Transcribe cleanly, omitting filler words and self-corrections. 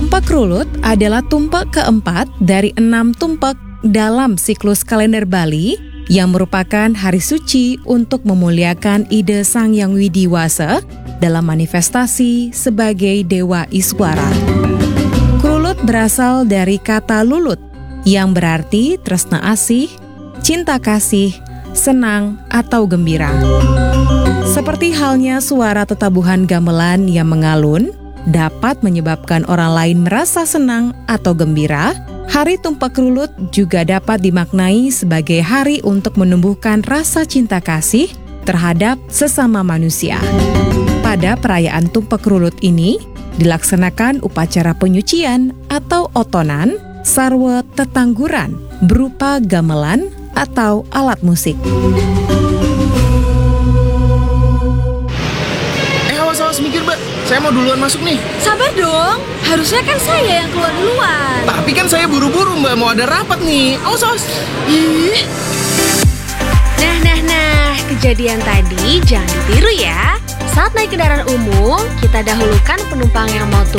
Tumpak Rulut adalah tumpak keempat dari 6 tumpak dalam siklus kalender Bali yang merupakan hari suci untuk memuliakan ide Sang Hyang Widiwasa dalam manifestasi sebagai Dewa Iswara. Krulut berasal dari kata lulut yang berarti tresna asih, cinta kasih, senang, atau gembira. Seperti halnya suara tetabuhan gamelan yang mengalun dapat menyebabkan orang lain merasa senang atau gembira, Hari Tumpak Rulut juga dapat dimaknai sebagai hari untuk menumbuhkan rasa cinta kasih terhadap sesama manusia. Pada perayaan Tumpak Rulut ini, dilaksanakan upacara penyucian atau otonan sarwa tetangguran berupa gamelan atau alat musik. Awas mikir, Mbak. Saya mau duluan masuk nih. Sabar dong, harusnya kan saya yang keluar duluan. Tapi kan saya buru-buru, Mbak. Mau ada rapat nih. Awas. Ih. Nah, kejadian tadi jangan ditiru ya. Saat naik kendaraan umum, kita dahulukan penumpang yang mau turun